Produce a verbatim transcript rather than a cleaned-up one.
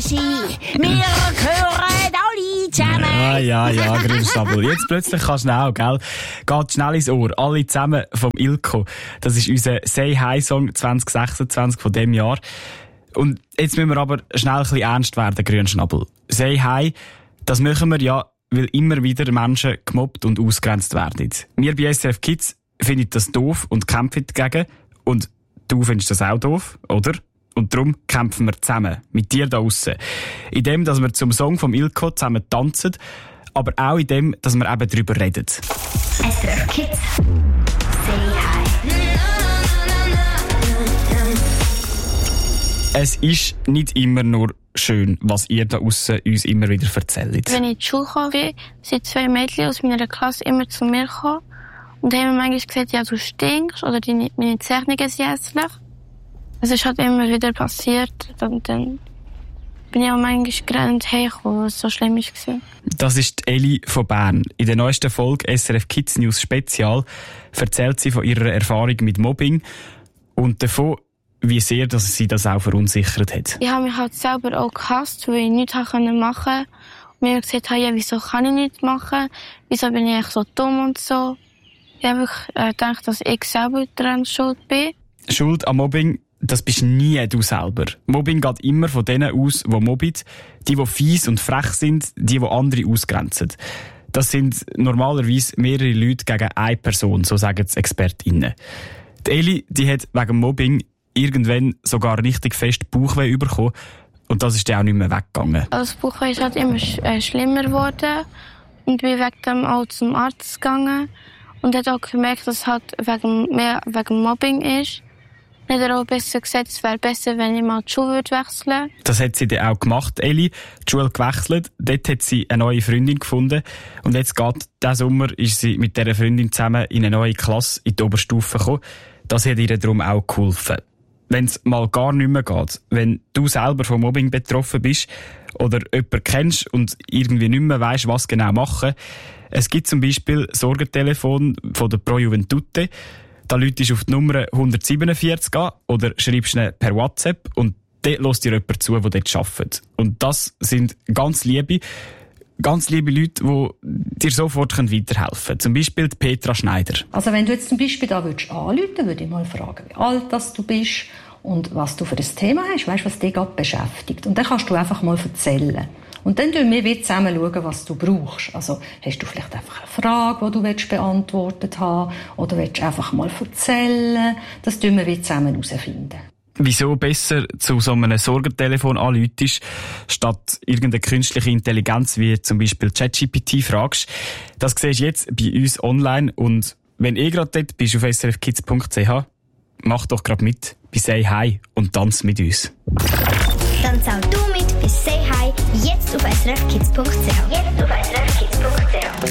Muschi. Wir gehören alle zusammen. Ja, ja, ja, Grünschnabel. Jetzt plötzlich kannst du auch, gell? Geht schnell ins Ohr. Alle zusammen vom Ilko. Das ist unser Say Hi Song zwanzig sechsundzwanzig von diesem Jahr. Und jetzt müssen wir aber schnell ein bisschen ernst werden, Grünschnabel. Say Hi, das machen wir ja, weil immer wieder Menschen gemobbt und ausgrenzt werden. Wir bei S R F Kids finden das doof und kämpfen dagegen. Und du findest das auch doof, oder? Und darum kämpfen wir zusammen, mit dir da draussen. In dem, dass wir zum Song vom Ilko zusammen tanzen, aber auch in dem, dass wir eben darüber reden. S R F Kids. Say Hi. Es ist nicht immer nur schön, was ihr da draussen uns immer wieder erzählt. Wenn ich in die Schule gekommen bin, sind zwei Mädchen aus meiner Klasse immer zu mir gekommen und haben mir manchmal gesagt, ja, du stinkst oder deine, meine Zeichnungen sind hässlich. Es ist halt immer wieder passiert und dann bin ich auch manchmal gerannt hergekommen, was so schlimm war. Das ist Eli von Bern. In der neuesten Folge S R F Kids News Spezial erzählt sie von ihrer Erfahrung mit Mobbing und davon, wie sehr dass sie das auch verunsichert hat. Ich habe mich halt selber auch gehasst, weil ich nichts machen konnte. Und mir gesagt habe, ja, wieso kann ich nichts machen? Wieso bin ich eigentlich so dumm und so? Ich habe äh, gedacht, dass ich selber daran schuld bin. Schuld am Mobbing, das bist nie du selber. Mobbing geht immer von denen aus, die mobben, die, die fies und frech sind, die, die andere ausgrenzen. Das sind normalerweise mehrere Leute gegen eine Person, so sagen es ExpertInnen. Die Eli, die hat wegen Mobbing irgendwann sogar richtig fest Bauchweh bekommen und das ist dann auch nicht mehr weggegangen. Das Bauchweh ist halt immer sch- äh, schlimmer geworden und bin wegen dem auch zum Arzt gegangen und hat auch gemerkt, dass es halt wegen, mehr wegen Mobbing ist. Dann hat er auch besser gesagt, es wäre besser, wenn ich mal die Schule wechseln würde. Das hat sie dann auch gemacht, Eli. Die Schule gewechselt. Dort hat sie eine neue Freundin gefunden. Und jetzt geht, diesen Sommer ist sie mit dieser Freundin zusammen in eine neue Klasse in die Oberstufe gekommen. Das hat ihr darum auch geholfen. Wenn es mal gar nicht mehr geht, wenn du selber vom Mobbing betroffen bist oder jemanden kennst und irgendwie nicht mehr weisst, was genau machen. Es gibt zum Beispiel Sorgentelefon von der Pro Juventute. Da läutest du auf die Nummer hundertsiebenundvierzig an oder schreibst ihnen per WhatsApp und dort hört dir jemand zu, der dort arbeitet. Und das sind ganz liebe, ganz liebe Leute, die dir sofort weiterhelfen können. Zum Beispiel die Petra Schneider. Also wenn du jetzt zum Beispiel da würdest anrufen, würde ich mal fragen, wie alt das du bist und was du für ein Thema hast, weißt, was dich gerade beschäftigt. Und dann kannst du einfach mal erzählen. Und dann schauen wir zusammen, schauen, was du brauchst. Also, hast du vielleicht einfach eine Frage, die du beantwortet haben willst, oder willst du einfach mal erzählen? Das schauen wir zusammen herausfinden. Wieso besser zu so einem Sorgentelefon anrufst, statt irgendeine künstliche Intelligenz, wie zum Beispiel ChatGPT fragst. Das siehst du jetzt bei uns online. Und wenn ihr gerade dort bist auf s r f kids punkt c h, mach doch gerade mit bei Say Hi und tanz mit uns. Tanz auch du mit bei Say Hi, jetzt auf s r f kids punkt c h. Jetzt auf s r f kids punkt c h.